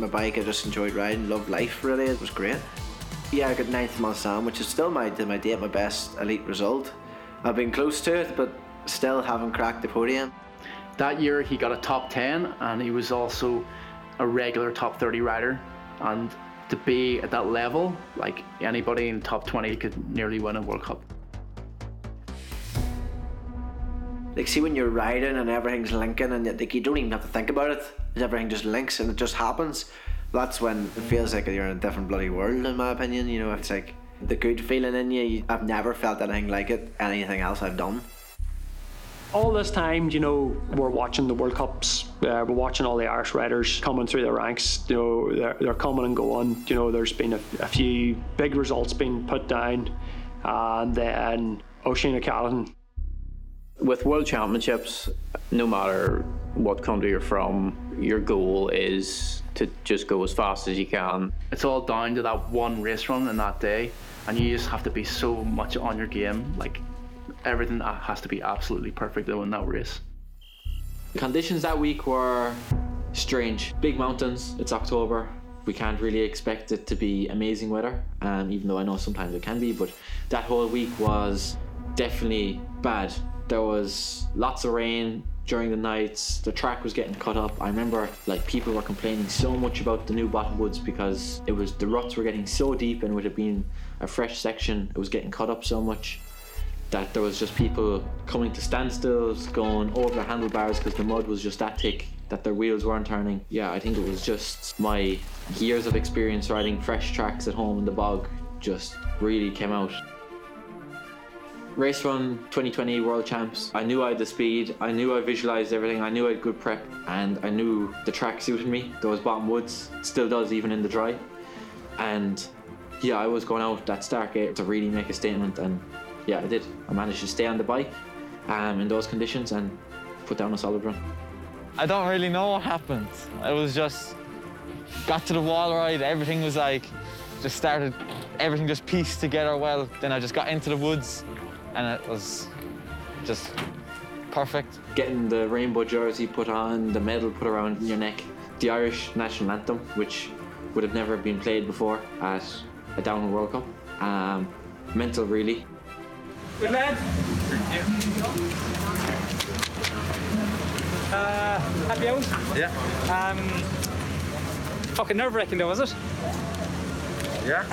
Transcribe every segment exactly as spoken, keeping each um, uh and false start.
my bike. I just enjoyed riding, loved life really, it was great. Yeah, I got ninth in Mulsanne, which is still my, to my date, my best elite result. I've been close to it, but still haven't cracked the podium. That year he got a top ten, and he was also a regular top thirty rider. And to be at that level, like anybody in top twenty could nearly win a World Cup. Like, see when you're riding and everything's linking and like, you don't even have to think about it. Everything just links and it just happens. That's when it feels like you're in a different bloody world, in my opinion. You know, it's like the good feeling in you. I've never felt anything like it, anything else I've done. All this time, you know, we're watching the World Cups, uh, we're watching all the Irish riders coming through the ranks, you know, they're, they're coming and going. You know, there's been a, a few big results being put down, and then Oisin O'Callaghan. With World Championships, no matter what country you're from, your goal is to just go as fast as you can. It's all down to that one race run in that day, and you just have to be so much on your game. Like, everything has to be absolutely perfect to win that race. The conditions that week were strange. Big mountains, it's October. We can't really expect it to be amazing weather, um, even though I know sometimes it can be, but that whole week was definitely bad. There was lots of rain during the nights, the track was getting cut up. I remember like people were complaining so much about the new bottomwoods because it was, the ruts were getting so deep, and with it being a fresh section, it was getting cut up so much that there was just people coming to standstills, going over their handlebars because the mud was just that thick that their wheels weren't turning. Yeah, I think it was just my years of experience riding fresh tracks at home in the bog just really came out. Race Run twenty twenty World Champs. I knew I had the speed, I knew I visualised everything, I knew I had good prep, and I knew the track suited me. Those bottom woods still does even in the dry. And yeah, I was going out that start gate to really make a statement, and yeah, I did. I managed to stay on the bike um, in those conditions and put down a solid run. I don't really know what happened. It was just, got to the wall ride, everything was like, just started, everything just pieced together well. Then I just got into the woods, and it was just perfect. Getting the rainbow jersey put on, the medal put around your neck, the Irish national anthem, which would have never been played before at a Downhill World Cup. Um, mental, really. Good lad. Uh, happy out? Yeah. Um, fucking nerve-wracking though, was it? Yeah.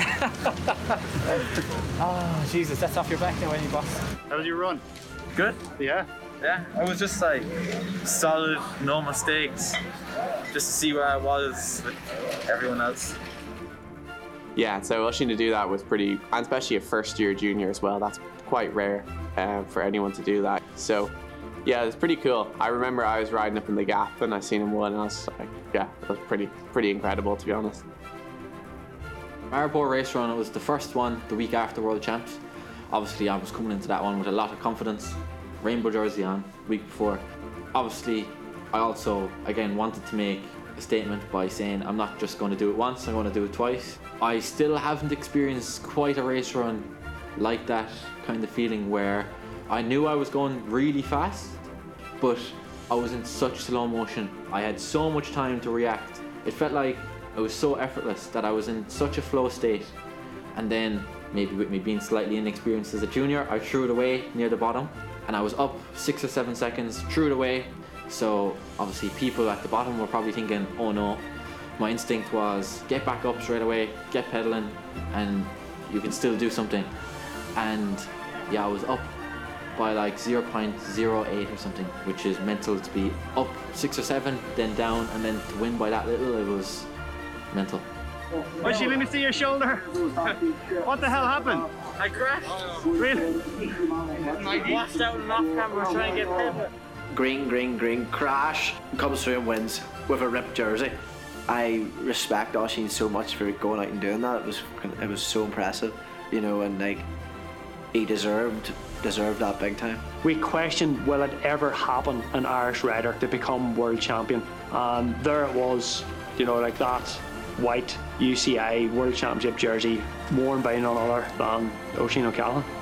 Oh, Jesus, that's off your back now, any boss. How did you run? Good. Yeah. Yeah. I was just like solid, no mistakes, just to see where I was with everyone else. Yeah, so rushing to do that was pretty, and especially a first year junior as well, that's quite rare uh, for anyone to do that. So yeah, it was pretty cool. I remember I was riding up in the gap and I seen him win, and I was like, yeah, it was pretty, pretty incredible, to be honest. Maribor Race Run, it was the first one the week after World Champs. Obviously I was coming into that one with a lot of confidence. Rainbow jersey on, week before. Obviously I also, again, wanted to make a statement by saying I'm not just going to do it once, I'm going to do it twice. I still haven't experienced quite a race run like that kind of feeling where I knew I was going really fast, but I was in such slow motion. I had so much time to react. It felt like it was so effortless that I was in such a flow state. And then, maybe with me being slightly inexperienced as a junior, I threw it away near the bottom, and I was up six or seven seconds, threw it away. So obviously people at the bottom were probably thinking, oh no. My instinct was get back up straight away, get pedaling, and you can still do something. And yeah, I was up by like zero point zero eight or something, which is mental. To be up six or seven, then down, and then to win by that little, it was mental. Oisin, let me see your shoulder. What the hell happened? I crashed. Really? I washed out and off camera trying to get pedal. Green, green, green, crash, comes through and wins with a ripped jersey. I respect Oisin so much for going out and doing that. It was it was so impressive, you know, and like he deserved deserved that big time. We questioned, will it ever happen, an Irish rider to become world champion? And there it was, you know, like that white U C I World Championship jersey worn by none other than Oisin O'Callaghan.